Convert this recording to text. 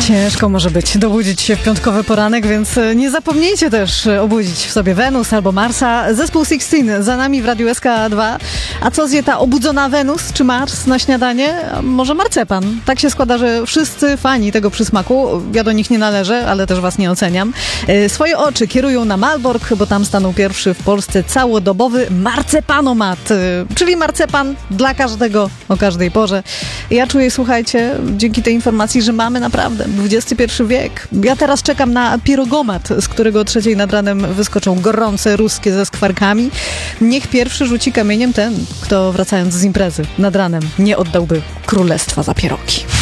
Ciężko może być dobudzić się w piątkowy poranek, więc nie zapomnijcie też obudzić w sobie Wenus albo Marsa. Zespół Sixteen za nami w Radiu SK2. A co zje ta obudzona Wenus czy Mars na śniadanie? Może marcepan. Tak się składa, że wszyscy fani tego przysmaku, ja do nich nie należę, ale też was nie oceniam, swoje oczy kierują na Malbork, bo tam stanął pierwszy w Polsce całodobowy marcepanomat, czyli marcepan dla każdego o każdej porze. Ja czuję, słuchajcie, dzięki tej informacji, że mamy naprawdę XXI wiek. Ja teraz czekam na pierogomat, z którego o 3:00 nad ranem wyskoczą gorące ruskie ze skwarkami. Niech pierwszy rzuci kamieniem ten, kto wracając z imprezy nad ranem nie oddałby królestwa za pierogi.